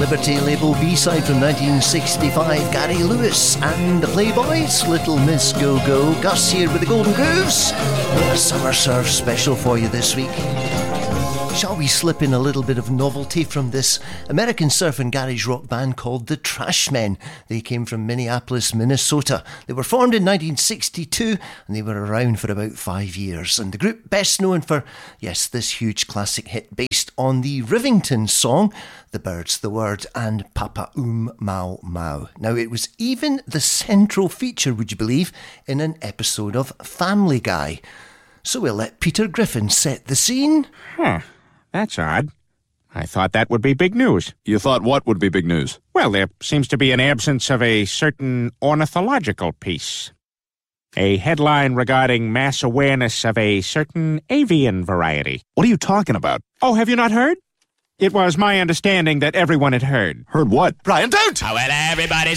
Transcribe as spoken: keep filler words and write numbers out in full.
Liberty label B-side from nineteen sixty-five, Gary Lewis and the Playboys, Little Miss Go-Go. Gus here with the Golden Grooves. A summer surf special for you this week. Shall we slip in a little bit of novelty from this American surf and garage rock band called the Trashmen? They came from Minneapolis, Minnesota. They were formed in nineteen sixty-two and they were around for about five years. And the group best known for, yes, this huge classic hit based on the Rivington song, The Bird's the Word and Papa Um Mau Mau. Now, it was even the central feature, would you believe, in an episode of Family Guy. So we'll let Peter Griffin set the scene. Huh. That's odd. I thought that would be big news. You thought what would be big news? Well, there seems to be an absence of a certain ornithological piece. A headline regarding mass awareness of a certain avian variety. What are you talking about? Oh, have you not heard? It was my understanding that everyone had heard. Heard what? Brian, don't! Oh, well, everybody